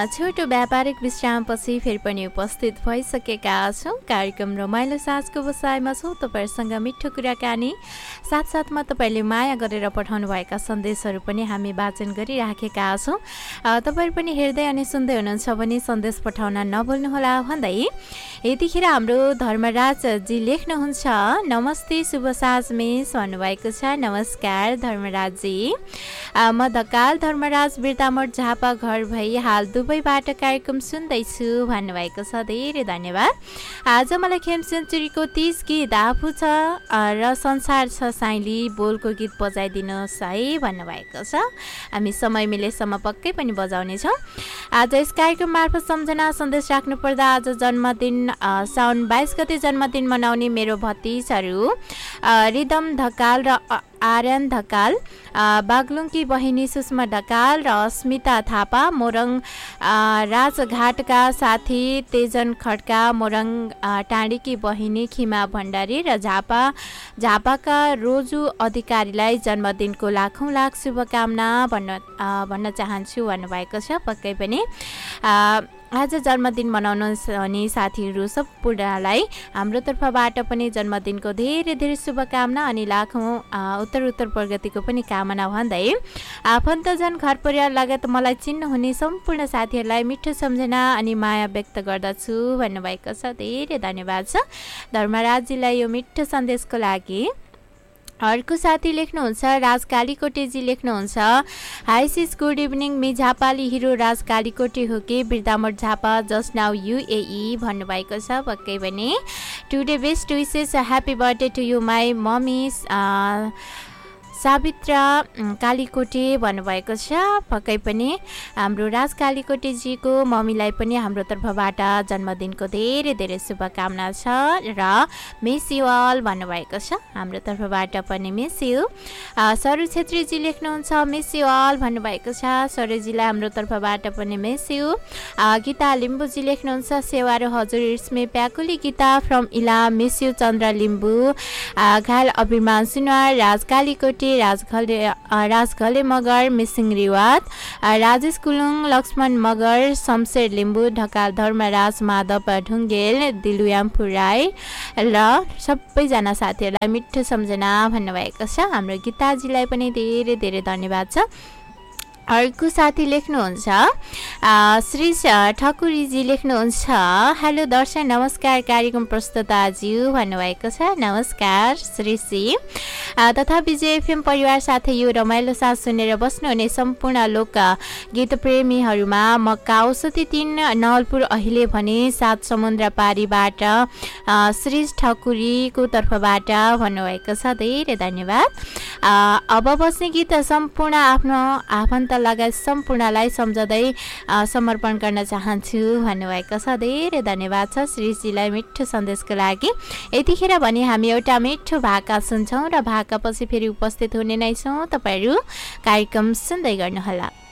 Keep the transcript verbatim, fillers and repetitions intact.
छोटो व्यापारिक विश्रामपछि फेरि पनि उपस्थित भइसकेका छौँ। कार्यक्रम रमाइलो साँझको बसाइमा छौँ। तपाईँहरूसँग मिठो कुराकानी साथसाथमा तपाईँले माया गरेर पठाउनुभएका सन्देशहरू पनि हामी वाचन गरिराखेका छौँ। तपाईँहरू पनि हेर्दै अनि सुन्दै हुनुहुन्छ भने सन्देश पठाउन नभुल्नुहोला भन्दै यतिखेर हाम्रो धर्मराजजी लेख्नुहुन्छ, नमस्ते शुभ साँझ मिस भन्नुभएको छ। नमस्कार धर्मराजजी, म धकाल धर्मराज बिर्तामठ झापा घर भई हाल दुबईबाट कार्यक्रम सुन्दैछु भन्नुभएको छ। धेरै धन्यवाद। आज मलाई खेम सेन्चुरीको तीस गीत आफू छ र संसार छ साइली बोलको गीत बजाइदिनुहोस् है भन्नुभएको छ। हामी समय मिलेसम्म पक्कै पनि बजाउनेछौँ। आज यस कार्यक्रम मार्फत सम्झना सन्देश राख्नुपर्दा आज जन्मदिन साउन बाइस गते जन्मदिन मनाउने मेरो भतिजहरू रिदम ढकाल र आर्यन ढकाल, बागलुङकी बहिनी सुषमा ढकाल र अस्मिता थापा, मोरङ राजघाटका साथी तेजन खड्का, मोरङ टाँडीकी बहिनी खिमा भण्डारी र झापा झापाका रोजु अधिकारीलाई जन्मदिनको लाखौँ लाख शुभकामना भन्न भन्न चाहन्छु भन्नुभएको छ। पक्कै पनि आज जन्मदिन मनाउनु हुने साथीहरू सम्पूर्णलाई हाम्रो तर्फबाट पनि जन्मदिनको धेरै धेरै शुभकामना अनि लाखौँ उत्तर उत्तर प्रगतिको पनि कामना भन्दै आफन्तजन घर परिवार लगायत मलाई चिन्नुहुने सम्पूर्ण साथीहरूलाई मिठो सम्झना अनि माया व्यक्त गर्दछु भन्नुभएको छ। धेरै धन्यवाद छ धर्मराजजीलाई यो मिठो सन्देशको लागि। अर्को साथी लेख्नुहुन्छ, राज कालीकोटेजी लेख्नुहुन्छ, high cease good evening me झापाली हिरो राज कालीकोटे हो कि बिर्तामठ झापा जस्ट नाउ युएई भन्नुभएको छ। पक्कै पनि today best wishes happy birthday to you my mummy Savitra कालीकोटे भन्नुभएको छ। पक्कै पनि हाम्रो राज कालीकोटेजीको मम्मीलाई पनि हाम्रो तर्फबाट जन्मदिनको धेरै धेरै शुभकामना छ र मिस यु अल भन्नुभएको छ। हाम्रो तर्फबाट पनि मिस यु। सरू छेत्रीजी लेख्नुहुन्छ, मिस यु अल भन्नुभएको छ। सरूजीलाई हाम्रो तर्फबाट पनि मिस यु। गीता लिम्बूजी लेख्नुहुन्छ, सेवा र हजुर इस्मे प्याकुली गीता फ्रम इला मिस यु चन्द्र लिम्बू, घायल अभिमान सुनवार, राज कालीकोटे, राजघले राजघले मगर, मिसिङ रिवात, राजेश कुलुङ, लक्ष्मण मगर, शमशेर लिम्बू, ढकाल धर्मराज, माधव ढुङ्गेल, दिलुयाम्फु राई र सबैजना साथीहरूलाई मिठो सम्झना भन्नुभएको छ। हाम्रो गीताजीलाई पनि धेरै धेरै धन्यवाद छ। अर्को साथी लेख्नुहुन्छ, श्री ठकुरीजी लेख्नुहुन्छ, हेलो दर्शन नमस्कार कार्यक्रम प्रस्तुताज्यू भन्नुभएको छ। नमस्कार श्रीजी तथा विजय एफएम परिवार साथै यो रमाइलो साथ सुनेर बस्नुहुने सम्पूर्ण लोक गीत प्रेमीहरूमा म काउसती तिन नवलपुर अहिले भने सात समुद्र पारीबाट श्री ठकुरीको तर्फबाट भन्नुभएको छ। धेरै धन्यवाद। अब बस्ने गीत सम्पूर्ण आफ्नो आफन्त लगायत सम्पूर्णलाई सम्झँदै समर्पण गर्न चाहन्छु भन्नुभएको छ। धेरै धन्यवाद छ श्रीजीलाई मिठो सन्देशको लागि। यतिखेर भने हामी एउटा मिठो भाका सुन्छौँ र भाका पछि फेरि उपस्थित हुने नै छौँ। तपाईँहरू कार्यक्रम सुन्दै गर्नुहोला।